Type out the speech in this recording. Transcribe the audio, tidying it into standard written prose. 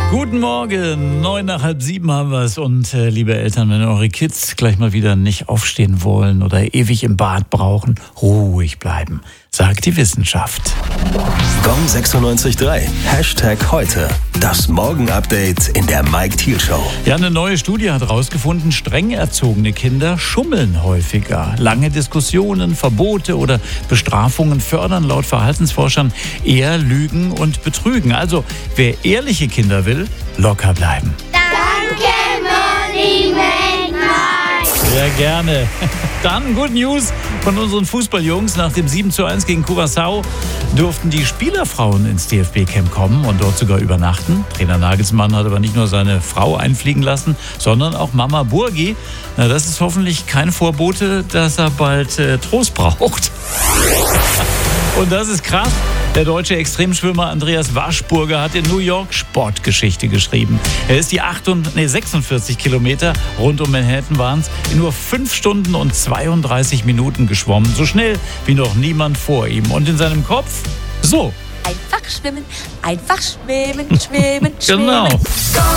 Guten Morgen, 6:09 haben wir es. Und liebe Eltern, wenn eure Kids gleich mal wieder nicht aufstehen wollen oder ewig im Bad brauchen, ruhig bleiben, sagt die Wissenschaft. Gong 96.3, #heute. Das Morgen-Update in der Mike Thiel Show. Ja, eine neue Studie hat herausgefunden, streng erzogene Kinder schummeln häufiger. Lange Diskussionen, Verbote oder Bestrafungen fördern laut Verhaltensforschern eher Lügen und Betrügen. Also, wer ehrliche Kinder will, locker bleiben. Danke, Moni Mike. Sehr gerne. Dann Good News von unseren Fußballjungs. Nach dem 7:1 gegen Curaçao durften die Spielerfrauen ins DFB-Camp kommen und dort sogar übernachten. Trainer Nagelsmann hat aber nicht nur seine Frau einfliegen lassen, sondern auch Mama Burgi. Na, das ist hoffentlich kein Vorbote, dass er bald Trost braucht. Und das ist krass. Der deutsche Extremschwimmer Andreas Waschburger hat in New York Sportgeschichte geschrieben. Er ist die 46 Kilometer rund um Manhattan waren es in nur 5 Stunden und 32 Minuten geschwommen. So schnell wie noch niemand vor ihm. Und in seinem Kopf so. Einfach schwimmen, schwimmen, schwimmen. Genau.